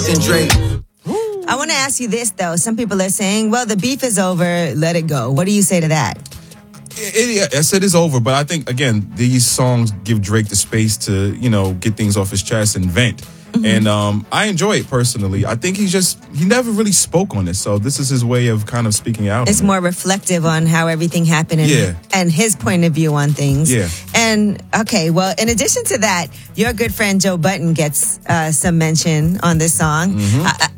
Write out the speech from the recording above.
And Drake. I want to ask you this, though. Some people are saying, well, the beef is over. Let it go. What do you say to that? Yes, it is over, but I think, again, these songs give Drake the space to, get things off his chest and vent. Mm-hmm. And I enjoy it personally. I think he never really spoke on it, so this is his way of kind of speaking out. It's more reflective on how everything happened and his point of view on things. Yeah. And, okay, well, in addition to that, your good friend Joe Budden gets some mention on this song. Mm-hmm.